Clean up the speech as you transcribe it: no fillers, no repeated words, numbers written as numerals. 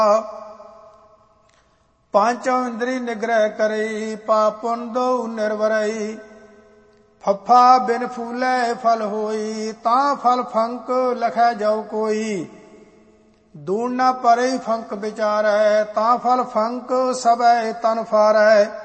पांचों इंद्री निग्रह करई, पापुन दो निर्वरई। फफा बिन फूले फल होई, तां फल फंक लखै जो कोई। दून न परई फंक विचारै, तां फल फंक सबै तन फारै।